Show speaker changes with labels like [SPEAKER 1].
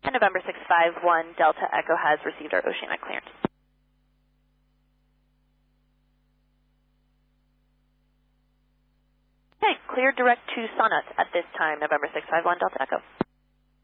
[SPEAKER 1] and November 651 Delta Echo has received our oceanic clearance. Okay, clear direct to Sonnet at this time, November 651 Delta Echo.